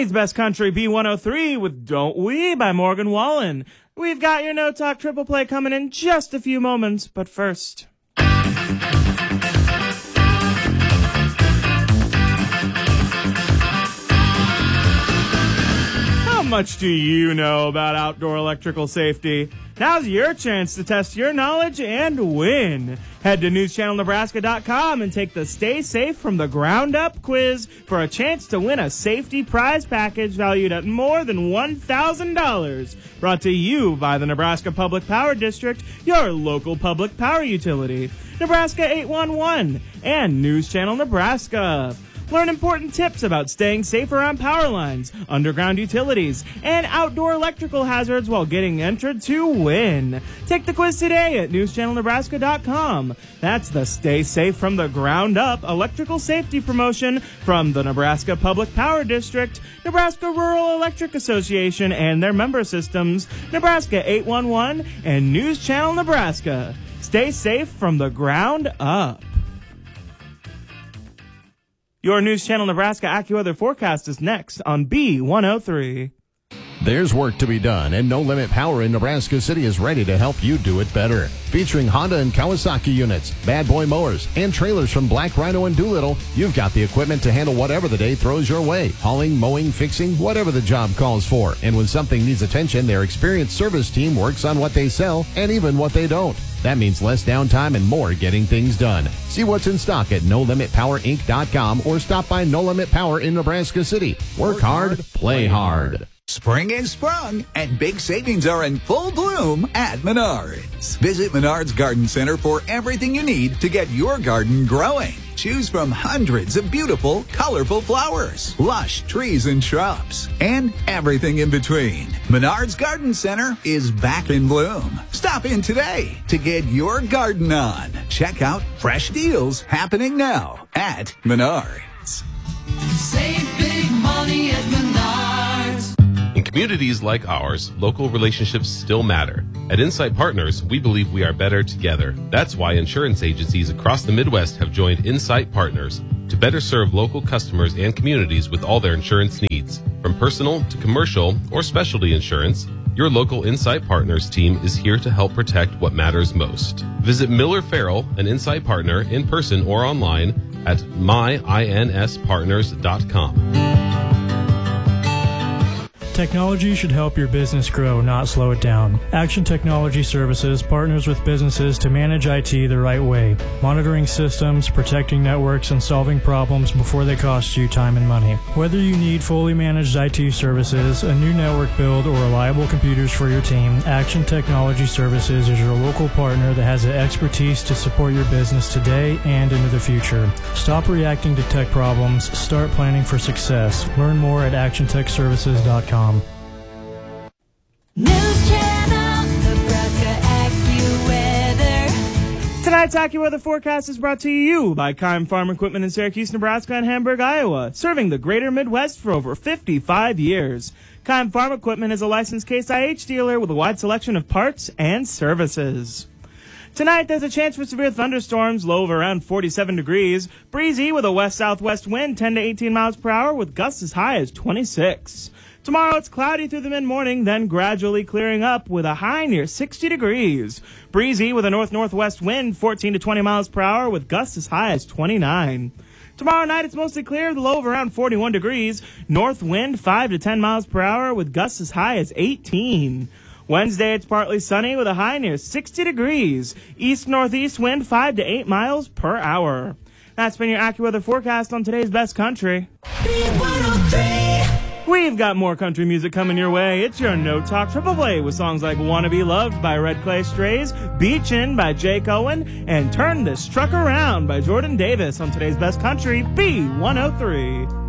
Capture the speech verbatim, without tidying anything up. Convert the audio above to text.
Today's Best Country B one oh three with Don't We by Morgan Wallen. We've got your No Talk Triple Play coming in just a few moments, but first. How much do you know about outdoor electrical safety? Now's your chance to test your knowledge and win. Head to news channel nebraska dot com and take the Stay Safe from the Ground Up quiz for a chance to win a safety prize package valued at more than one thousand dollars. Brought to you by the Nebraska Public Power District, your local public power utility, Nebraska eight one one, and News Channel Nebraska. Learn important tips about staying safe around power lines, underground utilities, and outdoor electrical hazards while getting entered to win. Take the quiz today at news channel nebraska dot com. That's the Stay Safe from the Ground Up electrical safety promotion from the Nebraska Public Power District, Nebraska Rural Electric Association and their member systems, Nebraska eight one one, and News Channel Nebraska. Stay safe from the ground up. Your News Channel Nebraska AccuWeather forecast is next on B one oh three. There's work to be done, and No Limit Power in Nebraska City is ready to help you do it better. Featuring Honda and Kawasaki units, Bad Boy mowers, and trailers from Black Rhino and Doolittle, you've got the equipment to handle whatever the day throws your way. Hauling, mowing, fixing, whatever the job calls for. And when something needs attention, their experienced service team works on what they sell and even what they don't. That means less downtime and more getting things done. See what's in stock at no limit power inc dot com or stop by No Limit Power in Nebraska City. Work hard, play hard. Spring is sprung, and big savings are in full bloom at Menards. Visit Menards Garden Center for everything you need to get your garden growing. Choose from hundreds of beautiful, colorful flowers, lush trees and shrubs, and everything in between. Menards Garden Center is back in bloom. Stop in today to get your garden on. Check out fresh deals happening now at Menards. Save big money at Menards. In communities like ours, local relationships still matter. At Insight Partners, we believe we are better together. That's why insurance agencies across the Midwest have joined Insight Partners to better serve local customers and communities with all their insurance needs. From personal to commercial or specialty insurance, your local Insight Partners team is here to help protect what matters most. Visit Miller Farrell, an Insight Partner, in person or online at my ins partners dot com. Technology should help your business grow, not slow it down. Action Technology Services partners with businesses to manage I T the right way, monitoring systems, protecting networks, and solving problems before they cost you time and money. Whether you need fully managed I T services, a new network build, or reliable computers for your team, Action Technology Services is your local partner that has the expertise to support your business today and into the future. Stop reacting to tech problems. Start planning for success. Learn more at action tech services dot com. News Channel Nebraska AccuWeather. Tonight's AccuWeather forecast is brought to you by Keim Farm Equipment in Syracuse, Nebraska and Hamburg, Iowa, serving the greater Midwest for over fifty-five years. Keim Farm Equipment is a licensed Case I H dealer with a wide selection of parts and services. Tonight, there's a chance for severe thunderstorms, low of around forty-seven degrees, breezy with a west-southwest wind ten to eighteen miles per hour with gusts as high as twenty-six. Tomorrow, it's cloudy through the mid-morning, then gradually clearing up with a high near sixty degrees. Breezy with a north-northwest wind fourteen to twenty miles per hour with gusts as high as twenty-nine. Tomorrow night, it's mostly clear with a low of around forty-one degrees. North wind five to ten miles per hour with gusts as high as eighteen. Wednesday, it's partly sunny with a high near sixty degrees. East-northeast wind five to eight miles per hour. That's been your AccuWeather forecast on today's Best Country. B one oh three. We've got more country music coming your way. It's your No Talk Triple Play with songs like Wanna Be Loved by Red Clay Strays, Beachin' by Jake Owen, and Turn This Truck Around by Jordan Davis on today's Best Country, B one oh three.